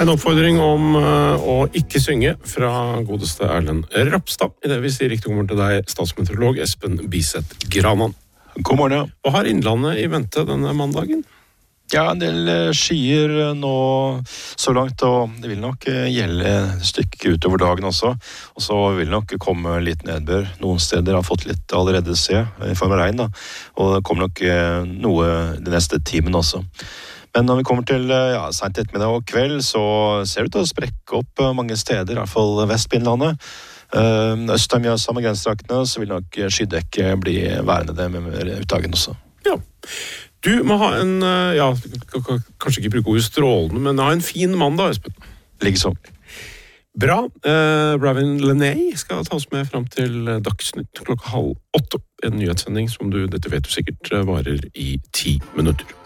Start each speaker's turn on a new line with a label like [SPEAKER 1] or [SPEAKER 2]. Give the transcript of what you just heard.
[SPEAKER 1] En oppfordring om å ikke synge fra godeste Erlend Rapstad. I det vi sier riktig god morgen til deg, statsmeteorolog Espen Biseth Granan.
[SPEAKER 2] God morgen, ja.
[SPEAKER 1] Hva har Innlandet i vente denne mandagen?
[SPEAKER 2] Ja, en del skyer nå så langt, og det vil nok gjelde et stykke utover dagen også. Og så vil nok komme litt nedbør. Noen steder har fått litt allerede se, i form av regn da. Og det kommer nok noe de neste timene også. Men når vi kommer til sent ettermiddag og kveld, så ser det ut til å sprekke opp mange steder, i hvert fall vest på Innlandet. Øst av Mjøsa med grensetraktene, så vil nok skydekket bli værende det med utdagen også.
[SPEAKER 1] Ja, du må ha en, kanskje ikke bruke ordet strålende, men ha en fin mandag, Espen.
[SPEAKER 2] Likeså.
[SPEAKER 1] Bra. Bravin Lenay skal ta oss med frem til Dagsnytt 7:30. En nyhetssending som dette vet du sikkert varer i 10 minutter.